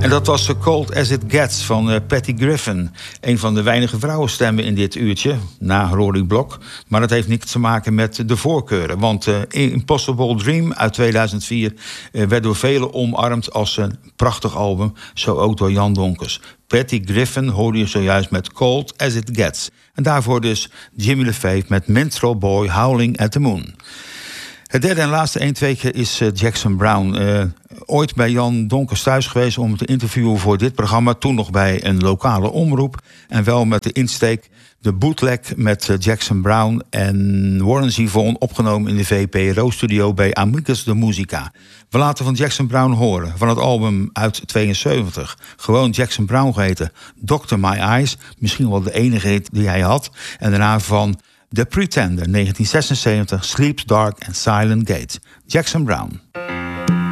En dat was Cold As It Gets van Patty Griffin. Een van de weinige vrouwenstemmen in dit uurtje, na Rory Block. Maar dat heeft niks te maken met de voorkeuren. Want Impossible Dream uit 2004 werd door velen omarmd als een prachtig album. Zo ook door Jan Donkers. Patty Griffin hoorde je zojuist met Cold As It Gets. En daarvoor dus Jimmy LaFave met Minstrel Boy Howling at the Moon. Het derde en laatste 1-2 is Jackson Browne. Ooit bij Jan Donkers thuis geweest om te interviewen voor dit programma. Toen nog bij een lokale omroep. En wel met de insteek de bootleg met Jackson Browne en Warren Zevon opgenomen in de VPRO-studio bij Amicus de Musica. We laten van Jackson Browne horen, van het album uit 72. Gewoon Jackson Browne geheten, Dr. My Eyes. Misschien wel de enige hit die hij had. En daarna van The Pretender, 1976, Sleeps Dark and Silent Gate. Jackson Browne.